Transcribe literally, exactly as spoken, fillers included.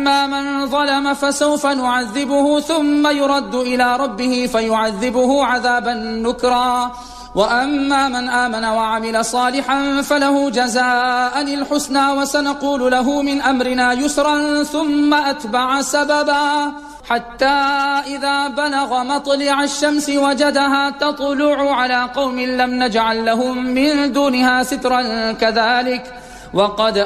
وأما من ظلم فسوف نعذبه ثم يرد إلى ربه فيعذبه عذابا نكرا وأما من آمن وعمل صالحا فله جزاء الحسنى وسنقول له من أمرنا يسرا ثم أتبع سببا حتى إذا بلغ مطلع الشمس وجدها تطلع على قوم لم نجعل لهم من دونها سترا كذلك وقد